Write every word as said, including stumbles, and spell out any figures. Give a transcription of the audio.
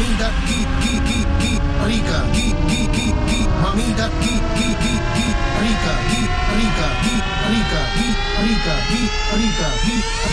mamita, ki, ki, ki, ki, rica, ki, ki, ki, ki, mamita, ki, ki, ki, ki, rica, ki, rica, ki, rica, ki, rica, ki, rica, ki.